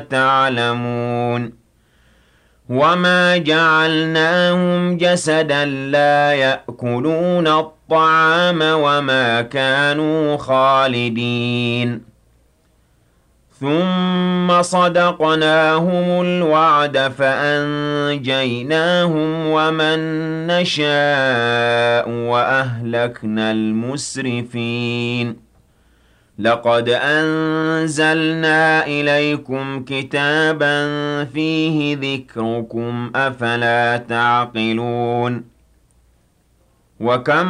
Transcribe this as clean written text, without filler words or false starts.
تعلمون وما جعلناهم جسدا لا يأكلون الطعام وما كانوا خالدين ثم صدقناهم الوعد فأنجيناهم ومن نشاء وأهلكنا المسرفين لقد أنزلنا إليكم كتابا فيه ذكركم أفلا تعقلون وكم